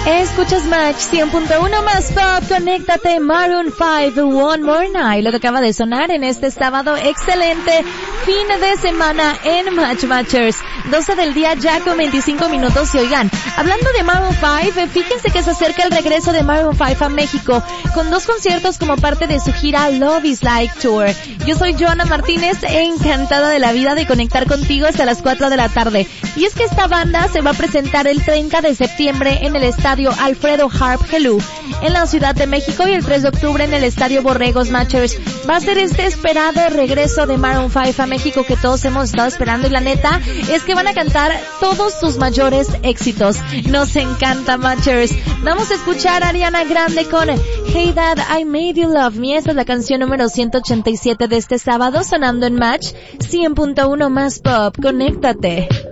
Escuchas Match 100.1 más pop, conéctate, Maroon 5, One More Night, lo que acaba de sonar en este sábado, excelente fin de semana en Match Matchers, 12 del día ya con 25 minutos y oigan, hablando de Maroon 5, fíjense que se acerca el regreso de Maroon 5 a México, con 2 conciertos como parte de su gira Love is Like Tour. Yo soy Joana Martínez, encantada de la vida de conectar contigo hasta las 4 de la tarde, y es que esta banda se va a presentar el 30 de septiembre en el estadio Alfredo Harp Helú en la Ciudad de México y el 3 de octubre en el estadio Borregos Matchers. Va a ser este esperado regreso de Maroon 5 a México que todos hemos estado esperando y la neta es que van a cantar todos sus mayores éxitos. Nos encanta Matchers. Vamos a escuchar a Ariana Grande con Hey Dad, I Made You Love Me. Esta es la canción número 187 de este sábado sonando en Match 100.1 más pop. Conéctate.